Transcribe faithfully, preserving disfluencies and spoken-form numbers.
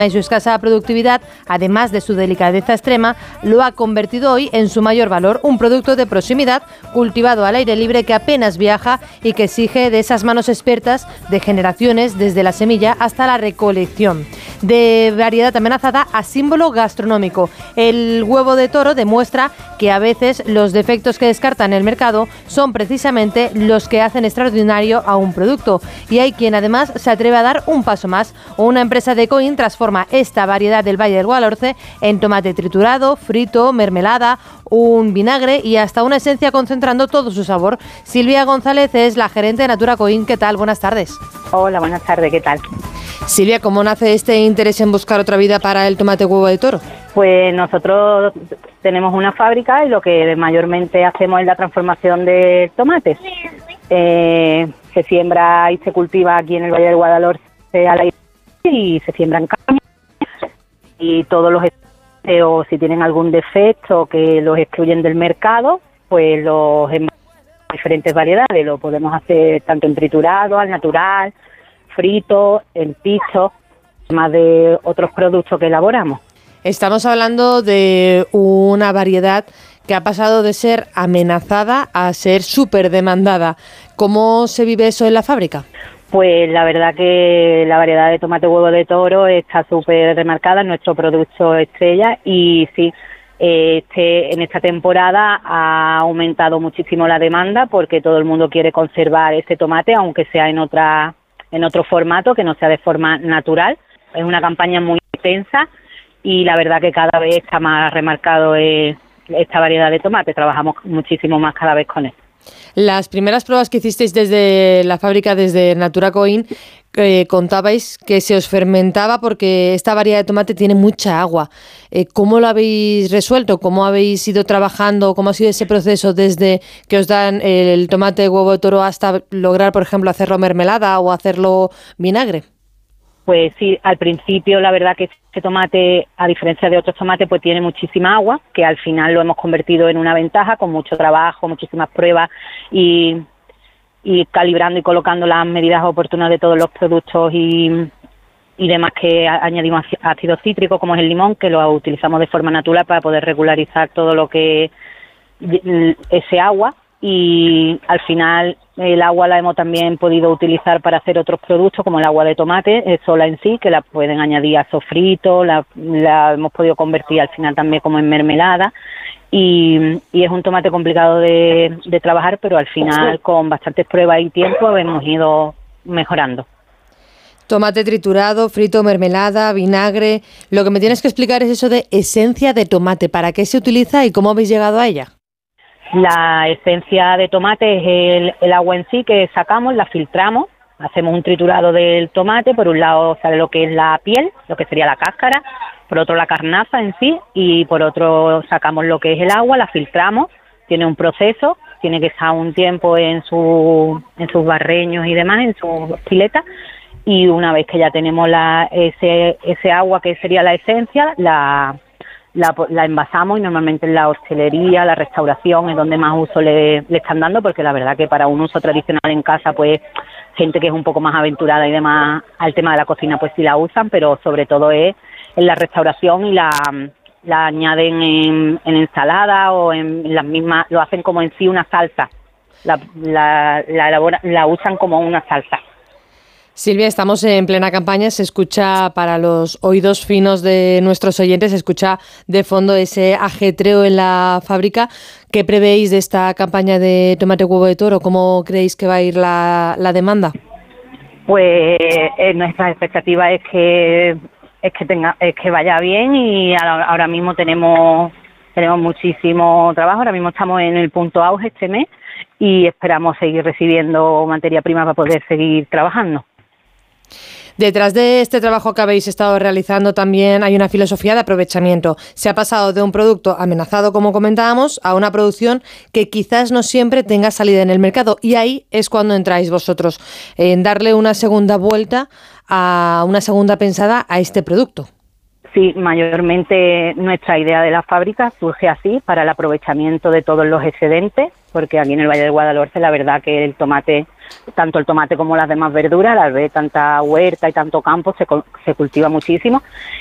y su escasa productividad, además de su delicadeza extrema, lo ha convertido hoy en su mayor valor, un producto de proximidad cultivado al aire libre que apenas viaja y que exige de esas manos expertas de generaciones desde la semilla hasta la recolección. De variedad amenazada a símbolo gastronómico, el huevo de toro demuestra que a veces los defectos que descartan en el mercado son precisamente los que hacen extraordinario a un producto, y hay quien además se atreve a dar un paso más. Una empresa de Coín transforma esta variedad del Valle del Guadalhorce en tomate triturado, frito, mermelada, un vinagre y hasta una esencia, concentrando todo su sabor. Silvia González es la gerente de Natura Coín. ¿Qué tal? Buenas tardes. Hola, buenas tardes, ¿qué tal? Silvia, ¿cómo nace este interés en buscar otra vida para el tomate huevo de toro? Pues nosotros tenemos una fábrica y lo que mayormente hacemos es la transformación de tomates. Eh, se siembra y se cultiva aquí en el Valle del Guadalhorce al aire y se siembra en caña, y todos los o si tienen algún defecto que los excluyen del mercado, pues los en diferentes variedades lo podemos hacer tanto en triturado, al natural, frito, en piso, más de otros productos que elaboramos. Estamos hablando de una variedad que ha pasado de ser amenazada a ser súper demandada. ¿Cómo se vive eso en la fábrica? Pues la verdad que la variedad de tomate huevo de toro está súper remarcada, en nuestro producto estrella, y sí, este, en esta temporada ha aumentado muchísimo la demanda porque todo el mundo quiere conservar ese tomate, aunque sea en otra, en otro formato, que no sea de forma natural. Es una campaña muy intensa y la verdad que cada vez está más remarcado eh, esta variedad de tomate, trabajamos muchísimo más cada vez con él. Las primeras pruebas que hicisteis desde la fábrica, desde Natura Coín, eh, contabais que se os fermentaba porque esta variedad de tomate tiene mucha agua. Eh, ¿Cómo lo habéis resuelto? ¿Cómo habéis ido trabajando? ¿Cómo ha sido ese proceso desde que os dan el tomate huevo de toro hasta lograr, por ejemplo, hacerlo mermelada o hacerlo vinagre? Pues sí, al principio la verdad que este tomate, a diferencia de otros tomates, pues tiene muchísima agua, que al final lo hemos convertido en una ventaja con mucho trabajo, muchísimas pruebas y, y calibrando y colocando las medidas oportunas de todos los productos y, y demás, que añadimos ácido cítrico como es el limón, que lo utilizamos de forma natural para poder regularizar todo lo que ese agua. Y al final el agua la hemos también podido utilizar para hacer otros productos como el agua de tomate sola en sí, que la pueden añadir a sofrito, la, la hemos podido convertir al final también como en mermelada, y, y es un tomate complicado de, de trabajar, pero al final con bastantes pruebas y tiempo hemos ido mejorando. Tomate triturado, frito, mermelada, vinagre. Lo que me tienes que explicar es eso de esencia de tomate. ¿Para qué se utiliza y cómo habéis llegado a ella? La esencia de tomate es el, el agua en sí que sacamos, la filtramos, hacemos un triturado del tomate. Por un lado sale lo que es la piel, lo que sería la cáscara, por otro la carnaza en sí, y por otro sacamos lo que es el agua, la filtramos, tiene un proceso, tiene que estar un tiempo en, su, en sus barreños y demás, en sus piletas, y una vez que ya tenemos la, ese, ese agua que sería la esencia, la... La, la envasamos, y normalmente en la hostelería, la restauración es donde más uso le, le están dando, porque la verdad que para un uso tradicional en casa, pues gente que es un poco más aventurada y demás al tema de la cocina, pues sí la usan, pero sobre todo es en la restauración, y la, la añaden en, en ensalada o en las mismas, lo hacen como en sí una salsa, la, la, la, elabora, la usan como una salsa. Silvia, estamos en plena campaña, se escucha para los oídos finos de nuestros oyentes, se escucha de fondo ese ajetreo en la fábrica. ¿Qué prevéis de esta campaña de tomate huevo de toro? ¿Cómo creéis que va a ir la, la demanda? Pues eh, nuestra expectativa es que es que tenga es que vaya bien, y ahora, ahora mismo tenemos tenemos muchísimo trabajo. Ahora mismo estamos en el punto auge este mes y esperamos seguir recibiendo materia prima para poder seguir trabajando. Detrás de este trabajo que habéis estado realizando también hay una filosofía de aprovechamiento. Se ha pasado de un producto amenazado, como comentábamos, a una producción que quizás no siempre tenga salida en el mercado. Y ahí es cuando entráis vosotros, en darle una segunda vuelta, a una segunda pensada a este producto. Sí, mayormente nuestra idea de la fábrica surge así, para el aprovechamiento de todos los excedentes, porque aquí en el Valle del Guadalhorce la verdad que el tomate, tanto el tomate como las demás verduras, al ver tanta huerta y tanto campo, se, se cultiva muchísimo,